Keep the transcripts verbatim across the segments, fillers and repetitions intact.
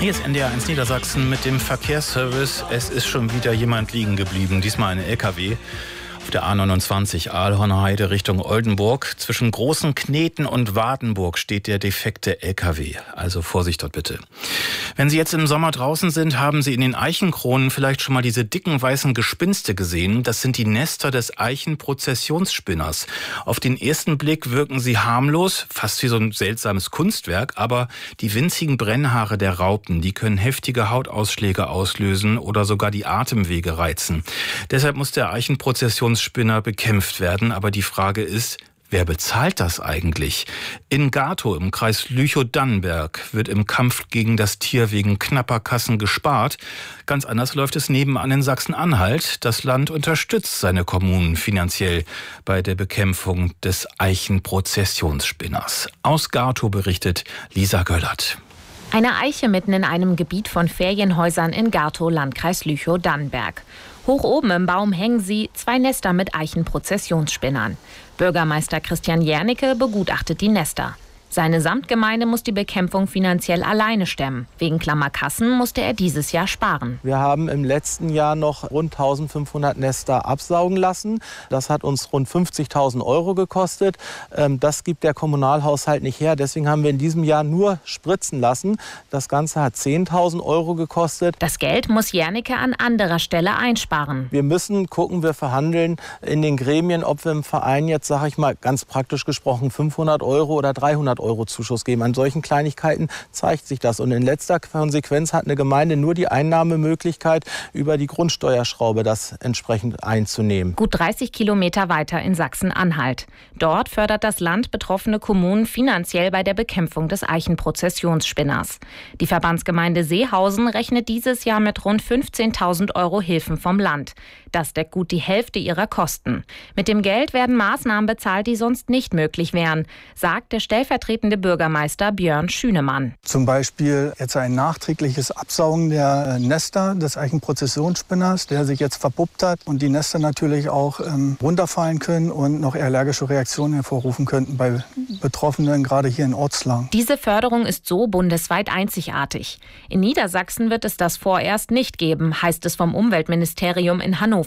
Hier ist N D R eins Niedersachsen mit dem Verkehrsservice. Es ist schon wieder jemand liegen geblieben, diesmal ein L K W. Auf der A neunundzwanzig Aalhorner Heide Richtung Oldenburg. Zwischen Großen Kneten und Wartenburg steht der defekte L K W. Also Vorsicht dort bitte. Wenn Sie jetzt im Sommer draußen sind, haben Sie in den Eichenkronen vielleicht schon mal diese dicken weißen Gespinste gesehen. Das sind die Nester des Eichenprozessionsspinners. Auf den ersten Blick wirken sie harmlos, fast wie so ein seltsames Kunstwerk. Aber die winzigen Brennhaare der Raupen, die können heftige Hautausschläge auslösen oder sogar die Atemwege reizen. Deshalb muss der Eichenprozessionsspinner bekämpft werden. Aber die Frage ist, wer bezahlt das eigentlich? In Gatow im Kreis Lüchow-Dannenberg wird im Kampf gegen das Tier wegen knapper Kassen gespart. Ganz anders läuft es nebenan in Sachsen-Anhalt. Das Land unterstützt seine Kommunen finanziell bei der Bekämpfung des Eichenprozessionsspinners. Aus Gatow berichtet Lisa Göllert. Eine Eiche mitten in einem Gebiet von Ferienhäusern in Gatow, Landkreis Lüchow-Dannenberg. Hoch oben im Baum hängen sie, zwei Nester mit Eichenprozessionsspinnern. Bürgermeister Christian Jernicke begutachtet die Nester. Seine Samtgemeinde muss die Bekämpfung finanziell alleine stemmen. Wegen Klammerkassen musste er dieses Jahr sparen. Wir haben im letzten Jahr noch rund eintausendfünfhundert Nester absaugen lassen. Das hat uns rund fünfzigtausend Euro gekostet. Das gibt der Kommunalhaushalt nicht her. Deswegen haben wir in diesem Jahr nur spritzen lassen. Das Ganze hat zehntausend Euro gekostet. Das Geld muss Jernicke an anderer Stelle einsparen. Wir müssen gucken, wir verhandeln in den Gremien, ob wir im Verein jetzt, sage ich mal, ganz praktisch gesprochen, fünfhundert Euro oder dreihundert Euro Zuschuss geben. An solchen Kleinigkeiten zeigt sich das. Und in letzter Konsequenz hat eine Gemeinde nur die Einnahmemöglichkeit, über die Grundsteuerschraube das entsprechend einzunehmen. Gut dreißig Kilometer weiter in Sachsen-Anhalt. Dort fördert das Land betroffene Kommunen finanziell bei der Bekämpfung des Eichenprozessionsspinners. Die Verbandsgemeinde Seehausen rechnet dieses Jahr mit rund fünfzehntausend Euro Hilfen vom Land. Das deckt gut die Hälfte ihrer Kosten. Mit dem Geld werden Maßnahmen bezahlt, die sonst nicht möglich wären, sagt der stellvertretende Bürgermeister Björn Schünemann. Zum Beispiel jetzt ein nachträgliches Absaugen der Nester des Eichenprozessionsspinners, der sich jetzt verpuppt hat und die Nester natürlich auch ähm, runterfallen können und noch allergische Reaktionen hervorrufen könnten bei Betroffenen, gerade hier in Ortslagen. Diese Förderung ist so bundesweit einzigartig. In Niedersachsen wird es das vorerst nicht geben, heißt es vom Umweltministerium in Hannover.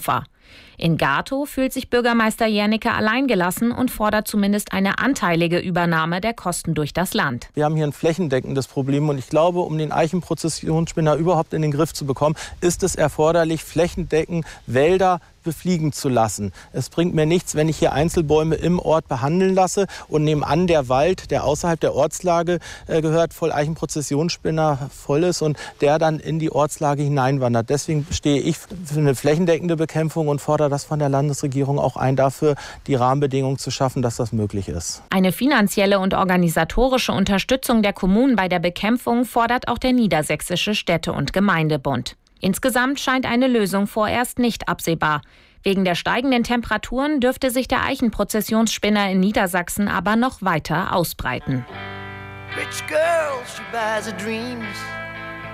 In Gatow fühlt sich Bürgermeister Jernicke alleingelassen und fordert zumindest eine anteilige Übernahme der Kosten durch das Land. Wir haben hier ein flächendeckendes Problem und ich glaube, um den Eichenprozessionsspinner überhaupt in den Griff zu bekommen, ist es erforderlich, flächendeckend Wälder befliegen zu lassen. Es bringt mir nichts, wenn ich hier Einzelbäume im Ort behandeln lasse und nebenan der Wald, der außerhalb der Ortslage äh, gehört, voll Eichenprozessionsspinner voll ist und der dann in die Ortslage hineinwandert. Deswegen stehe ich für eine flächendeckende Bekämpfung und fordere das von der Landesregierung auch ein, dafür die Rahmenbedingungen zu schaffen, dass das möglich ist. Eine finanzielle und organisatorische Unterstützung der Kommunen bei der Bekämpfung fordert auch der Niedersächsische Städte- und Gemeindebund. Insgesamt scheint eine Lösung vorerst nicht absehbar. Wegen der steigenden Temperaturen dürfte sich der Eichenprozessionsspinner in Niedersachsen aber noch weiter ausbreiten. Rich girl, she buys her dreams.